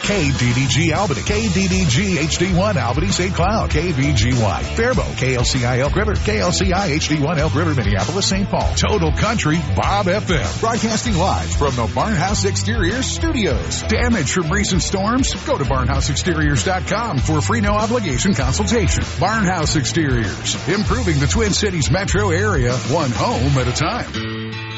KDDG Albany, KDDG HD1 Albany St. Cloud, KVGY Faribault, KLCI Elk River, KLCI HD1 Elk River Minneapolis St. Paul. Total Country Bob FM. Broadcasting live from the Barnhouse Exteriors studios. Damage from recent storms? Go to barnhouseexteriors.com for a free no obligation consultation. Barnhouse Exteriors. Improving the Twin Cities metro area, one home at a time.